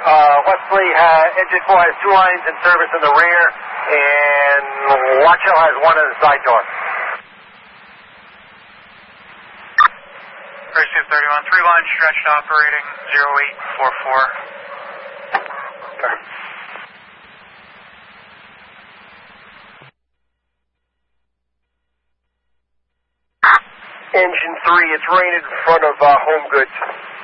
Wesley, engine 4 has 2 lines in service in the rear, and Watch Hill has 1 in the side door. Race 31, 3 lines stretched operating 0844. Engine 3, it's raining in front of Home Goods.